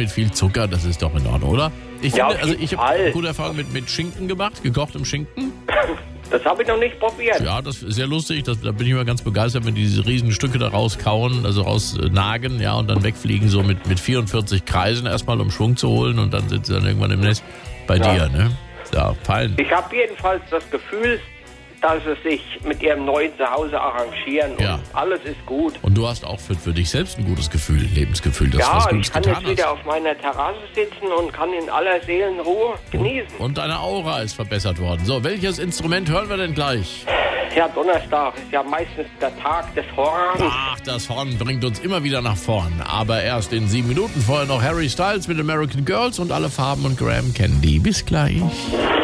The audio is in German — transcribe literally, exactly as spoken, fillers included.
mit viel Zucker, das ist doch in Ordnung, oder? Ich Ja, finde, auf also jeden ich Fall. habe gute Erfahrung mit, mit Schinken gemacht, gekochtem Schinken. Das habe ich noch nicht probiert. Ja, das ist sehr lustig. Das, da bin ich immer ganz begeistert, wenn die diese riesen Stücke da rauskauen, also rausnagen, ja, und dann wegfliegen, so mit, mit vierundvierzig Kreisen erstmal, um Schwung zu holen, und dann sind sie dann irgendwann im Nest bei Ja. dir, ne? Ja, fein. Ich habe jedenfalls das Gefühl, dass sie sich mit ihrem neuen Zuhause arrangieren und Ja. alles ist gut. Und du hast auch für, für dich selbst ein gutes Gefühl, Lebensgefühl, dass du was Ja, Gutes ich kann getan jetzt wieder hast. auf meiner Terrasse sitzen und kann in aller Seelenruhe genießen. Und deine Aura ist verbessert worden. So, welches Instrument hören wir denn gleich? Ja, Donnerstag ist ja meistens der Tag des Horns. Ach, das Horn bringt uns immer wieder nach vorn. Aber erst in sieben Minuten. Vorher noch Harry Styles mit American Girls und alle Farben und Graham Candy. Bis gleich.